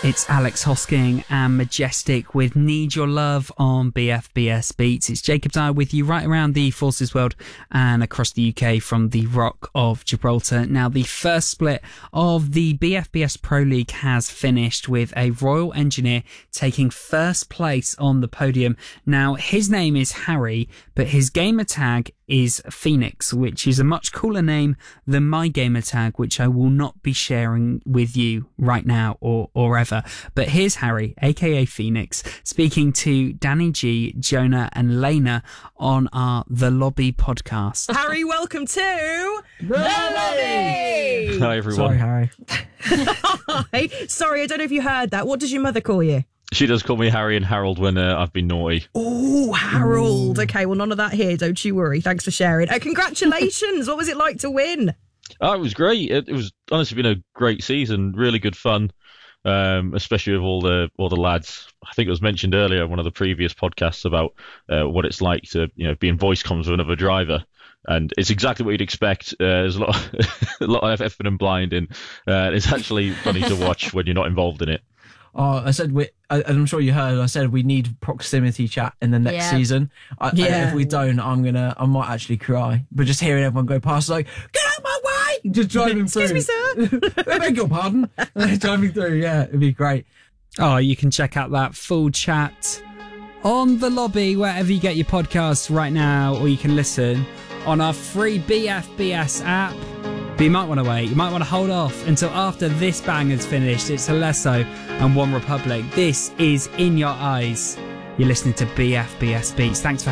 It's Alex Hosking and Majestic with Need Your Love on BFBS Beats. It's Jacob Dyer with you right around the Forces world and across the UK from the Rock of Gibraltar. Now, the first split of the BFBS Pro League has finished with a Royal Engineer taking first place on the podium. Now, his name is Harry, but his gamer tag is Phoenix, which is a much cooler name than my gamer tag, which I will not be sharing with you right now or ever. But here's Harry, aka Phoenix, speaking to Danny G, Jonah and Lena on our The Lobby podcast. Harry, welcome to The Lobby! Hi, everyone. Sorry, Harry. Hi. Sorry, I don't know if you heard that. What does your mother call you? She does call me Harry and Harold when I've been naughty. Oh, Harold. Okay, well, none of that here. Don't you worry. Thanks for sharing. Congratulations. What was it like to win? Oh, it was great. It was honestly been a great season. Really good fun, especially with all the lads. I think it was mentioned earlier in one of the previous podcasts about what it's like to be in voice comms with another driver. And it's exactly what you'd expect. There's a lot of effort and blinding. It's actually funny to watch when you're not involved in it. Oh, I said, I'm sure you heard, I said we need proximity chat in the next season. If we don't, I might actually cry. But just hearing everyone go past, like, get out my way! Just driving through. Excuse me, sir. I beg your pardon. Driving through, yeah, it'd be great. Oh, you can check out that full chat on The Lobby, wherever you get your podcasts right now, or you can listen on our free BFBS app. But you might want to wait. You might want to hold off until after this banger's finished. It's Alesso and One Republic. This is In Your Eyes. You're listening to BFBS Beats. Thanks for